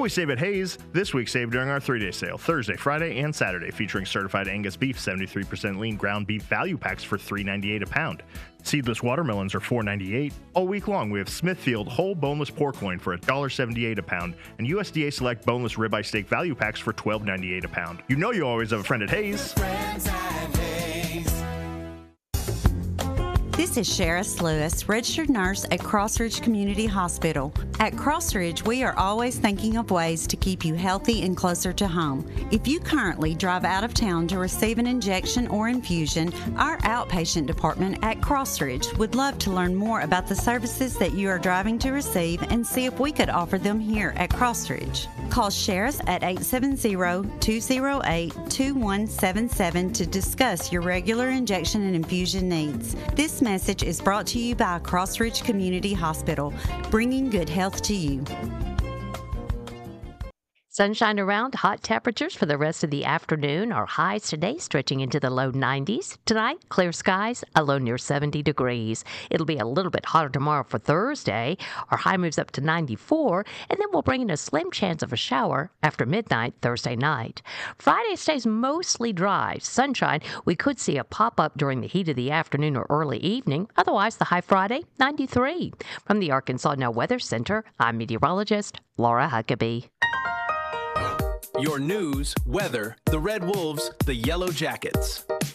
Always save at Hayes. This week save during our 3-day sale. Thursday, Friday, and Saturday, featuring certified Angus beef, 73% lean ground beef value packs for $3.98 a pound. Seedless watermelons are $4.98. All week long, we have Smithfield whole boneless pork loin for $1.78 a pound and USDA Select boneless ribeye steak value packs for $12.98 a pound. You know you always have a friend at Hayes. This is Sheris Lewis, registered nurse at Cross Ridge Community Hospital. At Cross Ridge, we are always thinking of ways to keep you healthy and closer to home. If you currently drive out of town to receive an injection or infusion, our outpatient department at Cross Ridge would love to learn more about the services that you are driving to receive and see if we could offer them here at Cross Ridge. Call Sheris at 870-208-2177 to discuss your regular injection and infusion needs. This message is brought to you by Cross Ridge Community Hospital, bringing good health to you. Sunshine around, hot temperatures for the rest of the afternoon. Our highs today stretching into the low 90s. Tonight, clear skies, a low near 70 degrees. It'll be a little bit hotter tomorrow for Thursday. Our high moves up to 94, and then we'll bring in a slim chance of a shower after midnight Thursday night. Friday stays mostly dry. Sunshine, we could see a pop-up during the heat of the afternoon or early evening. Otherwise, the high Friday, 93. From the Arkansas Now Weather Center, I'm meteorologist Laura Huckabee. Your news, weather, the Red Wolves, the Yellow Jackets.